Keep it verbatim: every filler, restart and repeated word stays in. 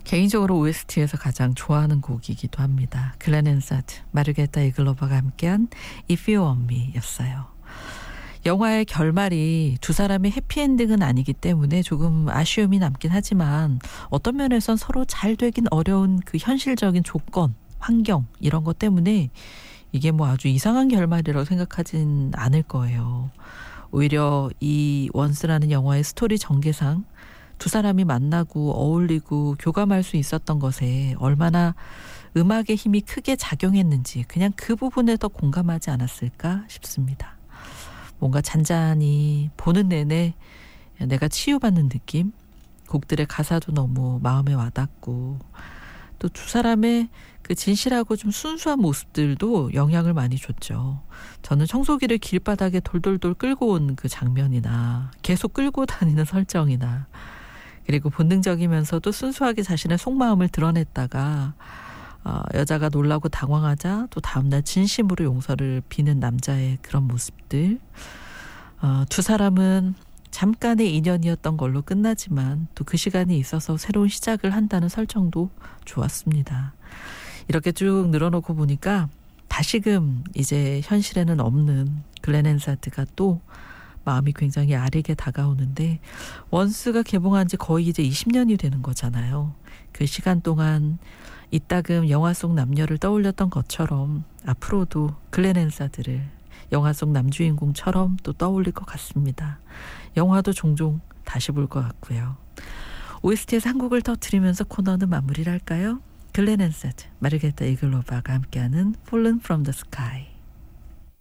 개인적으로 오에스티에서 가장 좋아하는 곡이기도 합니다. 글렌 앤사드, 마르게타 이글로바가 함께한 If You Want Me 였어요. 영화의 결말이 두 사람의 해피엔딩은 아니기 때문에 조금 아쉬움이 남긴 하지만 어떤 면에선 서로 잘 되긴 어려운 그 현실적인 조건, 환경 이런 것 때문에 이게 뭐 아주 이상한 결말이라고 생각하진 않을 거예요. 오히려 이 원스라는 영화의 스토리 전개상 두 사람이 만나고 어울리고 교감할 수 있었던 것에 얼마나 음악의 힘이 크게 작용했는지 그냥 그 부분에 더 공감하지 않았을까 싶습니다. 뭔가 잔잔히 보는 내내 내가 치유받는 느낌, 곡들의 가사도 너무 마음에 와닿고 또 두 사람의 그 진실하고 좀 순수한 모습들도 영향을 많이 줬죠. 저는 청소기를 길바닥에 돌돌돌 끌고 온 그 장면이나 계속 끌고 다니는 설정이나 그리고 본능적이면서도 순수하게 자신의 속마음을 드러냈다가 어, 여자가 놀라고 당황하자 또 다음날 진심으로 용서를 비는 남자의 그런 모습들. 어, 두 사람은 잠깐의 인연이었던 걸로 끝나지만 또 그 시간이 있어서 새로운 시작을 한다는 설정도 좋았습니다. 이렇게 쭉 늘어놓고 보니까 다시금 이제 현실에는 없는 글렌 앤사드가 또 마음이 굉장히 아리게 다가오는데 원스가 개봉한 지 거의 이제 이십 년이 되는 거잖아요. 그 시간 동안 이따금 영화 속 남녀를 떠올렸던 것처럼 앞으로도 글렌 앤사드를 영화 속 남주인공처럼 또 떠올릴 것 같습니다. 영화도 종종 다시 볼 것 같고요. 오에스티에서 한 곡을 터뜨리면서 코너는 마무리를 할까요? 글렌 앤사드, 마르게타 이글로바가 함께하는 Fallen from the Sky.